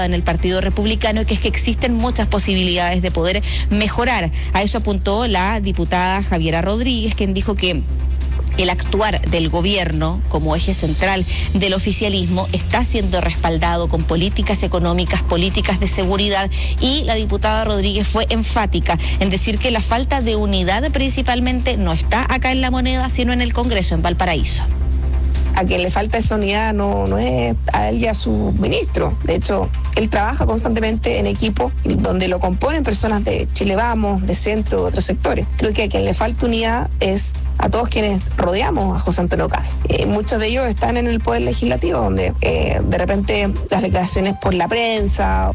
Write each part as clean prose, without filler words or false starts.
en el Partido Republicano, que es que existen muchas posibilidades de poder mejorar. A eso apuntó la diputada Javiera Rodríguez, quien dijo que el actuar del gobierno como eje central del oficialismo está siendo respaldado con políticas económicas, políticas de seguridad, y la diputada Rodríguez fue enfática en decir que la falta de unidad principalmente no está acá en La Moneda, sino en el Congreso, en Valparaíso. A quien le falta esa unidad no es a él y a su ministro. De hecho, él trabaja constantemente en equipo donde lo componen personas de Chile Vamos, de Centro, de otros sectores. Creo que a quien le falta unidad es a todos quienes rodeamos a José Antonio Kast. Muchos de ellos están en el Poder Legislativo, donde de repente las declaraciones por la prensa...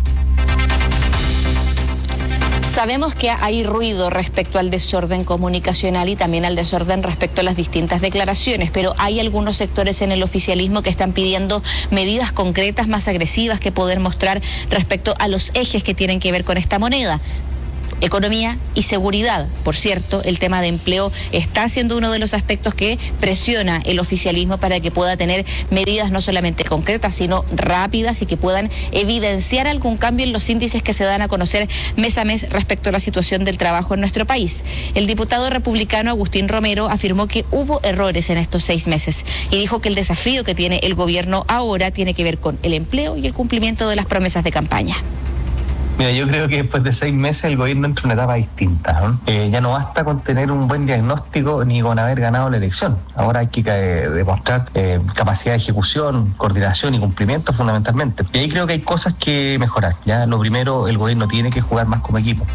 Sabemos que hay ruido respecto al desorden comunicacional y también al desorden respecto a las distintas declaraciones, pero hay algunos sectores en el oficialismo que están pidiendo medidas concretas más agresivas que poder mostrar respecto a los ejes que tienen que ver con esta moneda. Economía y seguridad. Por cierto, el tema de empleo está siendo uno de los aspectos que presiona el oficialismo para que pueda tener medidas no solamente concretas, sino rápidas y que puedan evidenciar algún cambio en los índices que se dan a conocer mes a mes respecto a la situación del trabajo en nuestro país. El diputado republicano Agustín Romero afirmó que hubo errores en estos 6 meses y dijo que el desafío que tiene el gobierno ahora tiene que ver con el empleo y el cumplimiento de las promesas de campaña. Mira, yo creo que después de 6 meses el gobierno entra en una etapa distinta, ¿no? Ya no basta con tener un buen diagnóstico ni con haber ganado la elección. Ahora hay que demostrar capacidad de ejecución, coordinación y cumplimiento fundamentalmente. Y ahí creo que hay cosas que mejorar. Ya lo primero, el gobierno tiene que jugar más como equipo.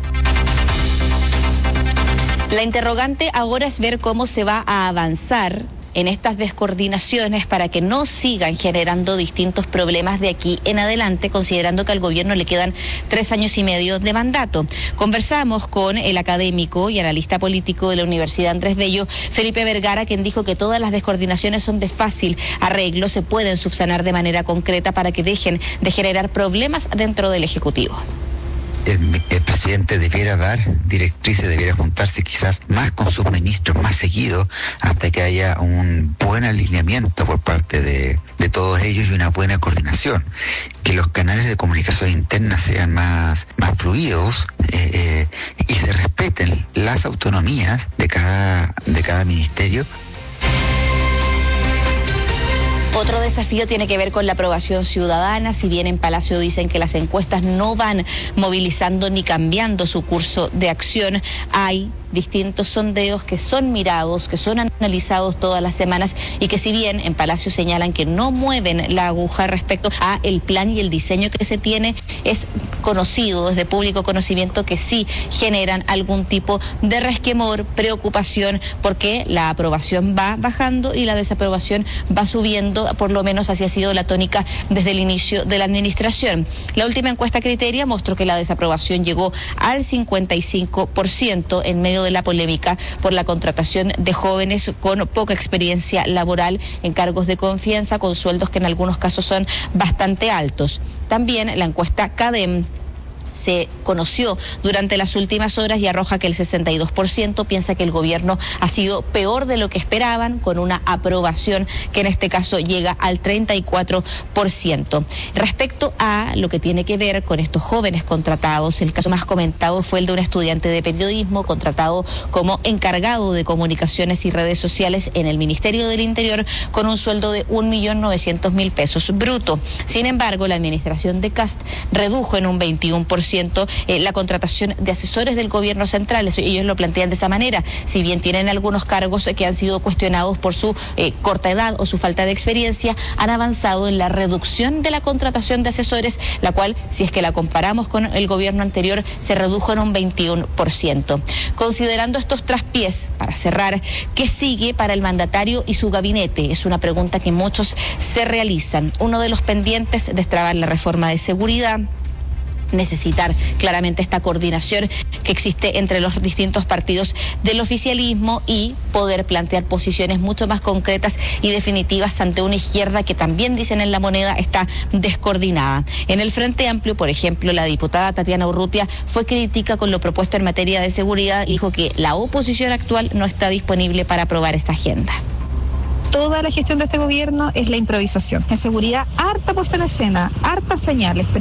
La interrogante ahora es ver cómo se va a avanzar en estas descoordinaciones para que no sigan generando distintos problemas de aquí en adelante, considerando que al gobierno le quedan 3 años y medio de mandato. Conversamos con el académico y analista político de la Universidad Andrés Bello, Felipe Vergara, quien dijo que todas las descoordinaciones son de fácil arreglo, se pueden subsanar de manera concreta para que dejen de generar problemas dentro del Ejecutivo. El presidente debiera dar directrices, debiera juntarse quizás más con sus ministros más seguido hasta que haya un buen alineamiento por parte de todos ellos y una buena coordinación. Que los canales de comunicación interna sean más fluidos y se respeten las autonomías de cada ministerio. Otro desafío tiene que ver con la aprobación ciudadana. Si bien en Palacio dicen que las encuestas no van movilizando ni cambiando su curso de acción, hay distintos sondeos que son mirados, que son analizados todas las semanas y que si bien en Palacio señalan que no mueven la aguja respecto a el plan y el diseño que se tiene, es conocido desde público conocimiento que sí generan algún tipo de resquemor, preocupación, porque la aprobación va bajando y la desaprobación va subiendo, por lo menos así ha sido la tónica desde el inicio de la administración. La última encuesta Criteria mostró que la desaprobación llegó al 55% en medio de la polémica por la contratación de jóvenes con poca experiencia laboral en cargos de confianza, con sueldos que en algunos casos son bastante altos. También la encuesta CADEM se conoció durante las últimas horas y arroja que el 62% piensa que el gobierno ha sido peor de lo que esperaban, con una aprobación que en este caso llega al 34%. Respecto a lo que tiene que ver con estos jóvenes contratados, el caso más comentado fue el de un estudiante de periodismo contratado como encargado de comunicaciones y redes sociales en el Ministerio del Interior con un sueldo de 1.900.000 pesos bruto. Sin embargo, la administración de Kast redujo en un 21% la contratación de asesores del gobierno central. Ellos lo plantean de esa manera. Si bien tienen algunos cargos que han sido cuestionados por su corta edad o su falta de experiencia, han avanzado en la reducción de la contratación de asesores, la cual, si es que la comparamos con el gobierno anterior, se redujo en un 21%. Considerando estos traspiés, para cerrar, ¿qué sigue para el mandatario y su gabinete? Es una pregunta que muchos se realizan. Uno de los pendientes, destrabar la reforma de seguridad, necesitar claramente esta coordinación que existe entre los distintos partidos del oficialismo y poder plantear posiciones mucho más concretas y definitivas ante una izquierda que también, dicen en La Moneda, está descoordinada. En el Frente Amplio, por ejemplo, la diputada Tatiana Urrutia fue crítica con lo propuesto en materia de seguridad y dijo que la oposición actual no está disponible para aprobar esta agenda. Toda la gestión de este gobierno es la improvisación. En seguridad, harta puesta en escena, hartas señales.